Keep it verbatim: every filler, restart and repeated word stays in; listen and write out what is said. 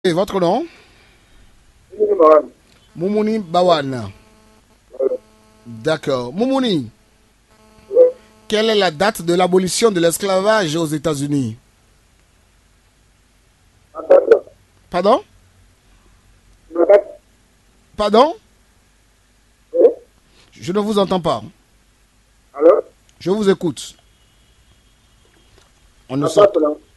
Et votre nom? Moumouni Bawan. D'accord. Moumouni, quelle est la date de l'abolition de l'esclavage aux États-Unis? Pardon? Pardon? Je ne vous entends pas. Alors? Je vous écoute. On ne sent...